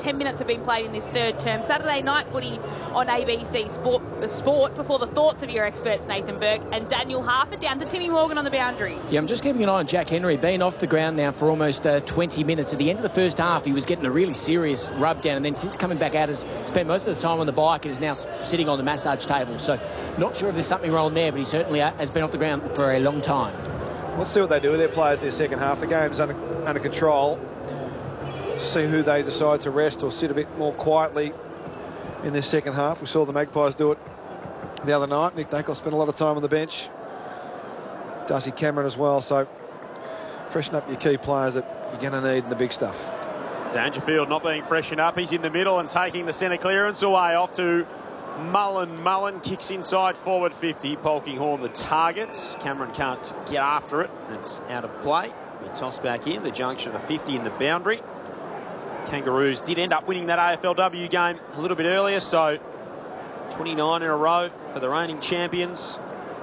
10 minutes have been played in this third term. Saturday night footy on ABC Sport before the thoughts of your experts Nathan Burke and Daniel Harper. Down to Timmy Morgan on the boundary. Yeah, I'm just keeping an eye on Jack Henry. Been off the ground now for almost 20 minutes. At the end of the first half, he was getting a really serious rub down, and then since coming back out, has spent most of the time on the bike and is now sitting on the massage table. So not sure if there's something wrong there, but he certainly has been off the ground for a long time. Let's see what they do with their players in their second half. The game's under control. See who they decide to rest or sit a bit more quietly in this second half. We saw the Magpies do it the other night. Nick Daicos spent a lot of time on the bench. Darcy Cameron as well. So freshen up your key players that you're going to need in the big stuff. Dangerfield not being freshened up. He's in the middle and taking the centre clearance away off to Mullen. Mullen kicks inside forward 50. Polkinghorne the target. Cameron can't get after it. It's out of play. He tossed back in the junction of the 50 in the boundary. Kangaroos did end up winning that AFLW game a little bit earlier, so 29 in a row for the reigning champions.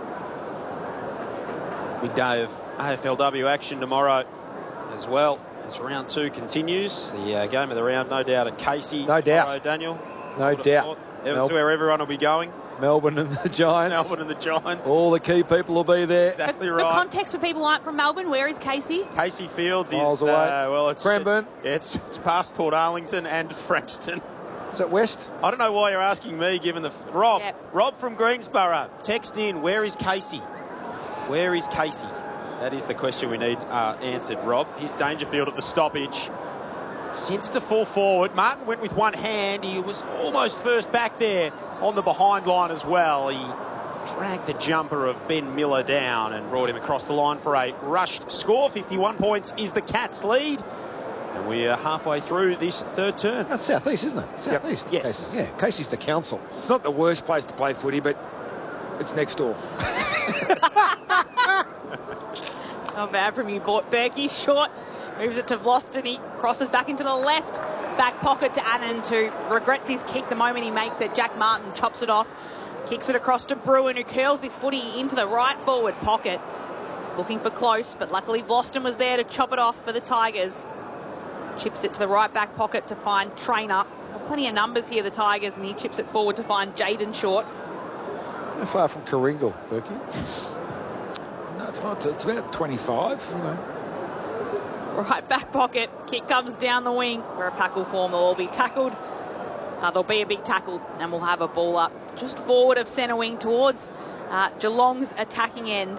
Big day of AFLW action tomorrow as well as round 2 continues. The game of the round, no doubt, at Casey. No doubt. Tomorrow, Daniel. No doubt. That's where everyone will be going. Melbourne and the Giants. Melbourne and the Giants. All the key people will be there. Exactly For right. context for people who aren't from Melbourne, where is Casey? Casey Fields Miles is, away. well, it's Cranbourne. It's past Port Arlington and Frankston. Is that West? I don't know why you're asking me, given the... Rob, Yep. Rob from Greensboro, text in, where is Casey? Where is Casey? That is the question we need answered, Rob. Here's Dangerfield at the stoppage. Since to full forward. Martin went with one hand. He was almost first back there on the behind line as well. He dragged the jumper of Ben Miller down and brought him across the line for a rushed score. 51 points is the Cats' lead. And we are halfway through this third term. That's Southeast, isn't it? Southeast. Yep. Yes. Casey. Yeah, Casey's the council. It's not the worst place to play footy, but it's next door. Not bad from you, Berkey. Short. Moves it to Vlosten. He crosses back into the left back pocket to Annan, who regrets his kick the moment he makes it. Jack Martin chops it off. Kicks it across to Bruin, who curls this footy into the right forward pocket. Looking for close, but luckily Vlosten was there to chop it off for the Tigers. Chips it to the right back pocket to find Trainer. Got plenty of numbers here, the Tigers, and he chips it forward to find Jaden Short. How far from Karingal, Berkey? No, it's not. It's about 25. You know. Right back pocket. Kick comes down the wing. Where a pack will form. They'll all be tackled. There'll be a big tackle and we'll have a ball up just forward of centre wing towards Geelong's attacking end.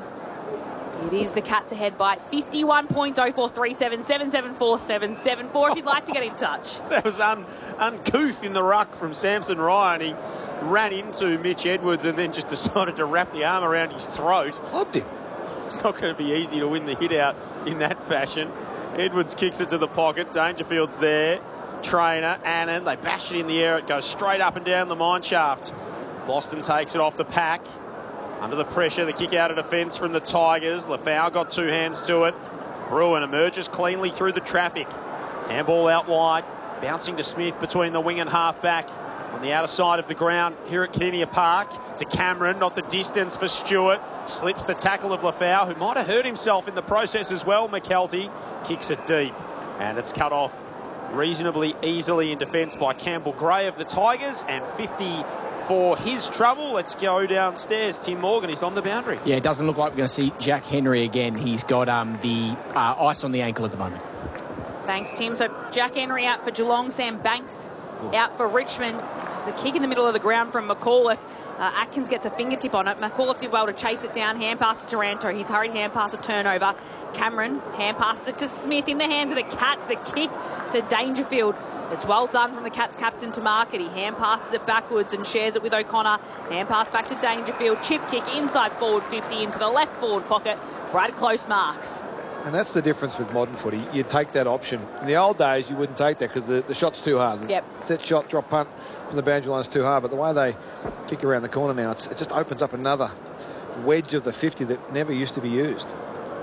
It is the Cats ahead by 51 points. 0437 774 774 if you'd like to get in touch. That was uncouth in the ruck from Samson Ryan. He ran into Mitch Edwards and then just decided to wrap the arm around his throat. Clubbed him. It's not going to be easy to win the hit out in that fashion. Edwards kicks it to the pocket. Dangerfield's there. Trainer, Annan, they bash it in the air. It goes straight up and down the mine shaft. Boston takes it off the pack. Under the pressure, the kick out of defence from the Tigers. Lafau got two hands to it. Bruin emerges cleanly through the traffic. Handball out wide. Bouncing to Smith between the wing and half-back. On the outer side of the ground here at Kardinia Park. To Cameron, not the distance for Stewart. Slips the tackle of Lafau, who might have hurt himself in the process as well. McKelty kicks it deep. And it's cut off reasonably easily in defence by Campbell Gray of the Tigers. And 50 for his trouble. Let's go downstairs. Tim Morgan is on the boundary. Yeah, it doesn't look like we're going to see Jack Henry again. He's got the ice on the ankle at the moment. Thanks, Tim. So Jack Henry out for Geelong. Sam Banks out for Richmond. It's the kick in the middle of the ground from McAuliffe. Atkins gets a fingertip on it. McAuliffe did well to chase it down. Hand pass to Taranto. He's hurried hand pass a turnover. Cameron hand passes it to Smith in the hands of the Cats. The kick to Dangerfield. It's well done from the Cats captain to Market. He hand passes it backwards and shares it with O'Connor. Hand pass back to Dangerfield. Chip kick inside forward 50 into the left forward pocket. Brad Close marks. And that's the difference with modern footy. You take that option. In the old days, you wouldn't take that because the shot's too hard. Yep. Set shot, drop punt from the boundary line is too hard. But the way they kick around the corner now, it just opens up another wedge of the 50 that never used to be used.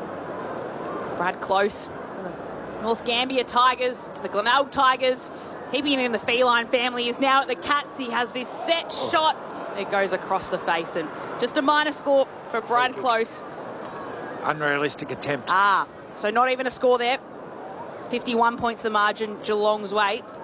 Brad Close from the North Gambier Tigers to the Glenelg Tigers. Keeping it in the feline family is now at the Cats. He has this set shot. It goes across the face. And just a minor score for Brad Close. Unrealistic attempt. So not even a score there. 51 points the margin Geelong's way.